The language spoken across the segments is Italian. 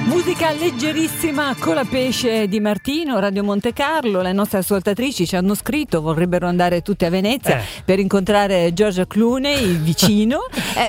Musica leggerissima con la pesce di Martino, Radio Monte Carlo. Le nostre ascoltatrici ci hanno scritto, vorrebbero andare tutte a Venezia per incontrare George Clooney, il vicino,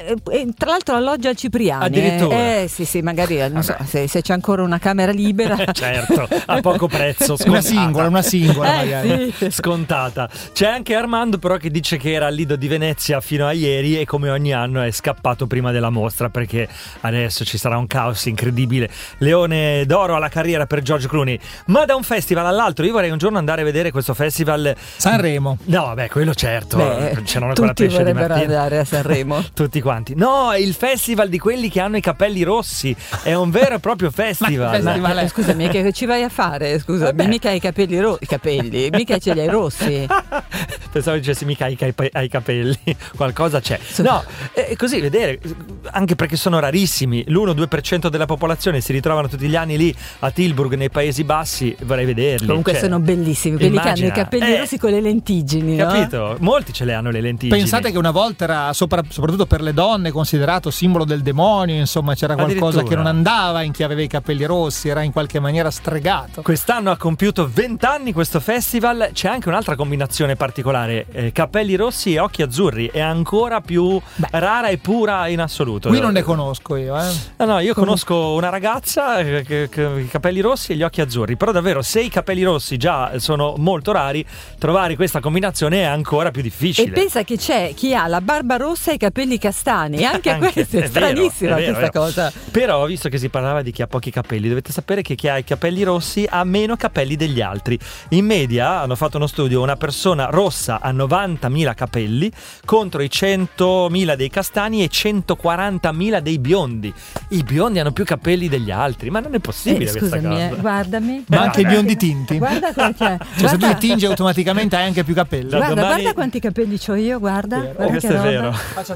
e tra l'altro alloggia al Cipriani. Addirittura? Sì, magari non so se c'è ancora una camera libera. Certo, a poco prezzo, scontata. una singola magari. Sì. Scontata. C'è anche Armando però che dice che era al Lido di Venezia fino a ieri e come ogni anno è scappato prima della mostra perché adesso ci sarà un caos incredibile. Leone d'oro alla carriera per George Clooney. Ma da un festival all'altro io vorrei un giorno andare a vedere questo festival. Sanremo. No, beh, quello certo. C'erano con la Tutti pesce di vorrebbero Martino. andare a Sanremo. Tutti quanti. No, è il festival di quelli che hanno i capelli rossi. È un vero e proprio festival. Ma scusami, che ci vai a fare? Scusami, Vabbè. mica hai i capelli capelli, mica ce li hai rossi. Pensavo dicessi mica ai capelli. Qualcosa c'è. No, così vedere, anche perché sono rarissimi. L'1-2% della popolazione si ritrovano tutti gli anni lì a Tilburg nei Paesi Bassi. Vorrei vederli. Comunque sono bellissimi quelli che hanno i capelli rossi con le lentiggini, no? Capito? Molti ce le hanno le lentiggini. Pensate che una volta era soprattutto per le donne considerato simbolo del demonio, insomma c'era qualcosa che non andava in chi aveva i capelli rossi, era in qualche maniera stregato. Quest'anno ha compiuto 20 anni questo festival. C'è anche un'altra combinazione particolare, capelli rossi e occhi azzurri, è ancora più rara e pura in assoluto. Qui non ne conosco io. No, io conosco una ragazza che i capelli rossi e gli occhi azzurri, però davvero se i capelli rossi già sono molto rari, trovare questa combinazione è ancora più difficile. E pensa che c'è chi ha la barba rossa e i capelli castani, anche questo è stranissima questa cosa. Però visto che si parlava di chi ha pochi capelli, dovete sapere che chi ha i capelli rossi ha meno capelli degli altri. In media hanno fatto uno studio, una persona rossa ha 90.000 capelli contro i 100.000 dei castani e 140.000 dei biondi. I biondi hanno più capelli degli altri, ma non è possibile questa cosa. Guardami. Ma anche i biondi tinti. Guarda come c'è. Cioè, se tu li tingi automaticamente hai anche più capelli. Guarda quanti capelli c'ho io, guarda. Questo è vero.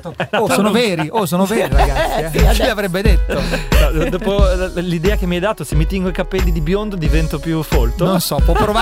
Sono veri ragazzi. Chi l'avrebbe detto? Dopo l'idea che mi hai dato, se mi tingo i capelli di biondo divento più folto. Non so, può provare.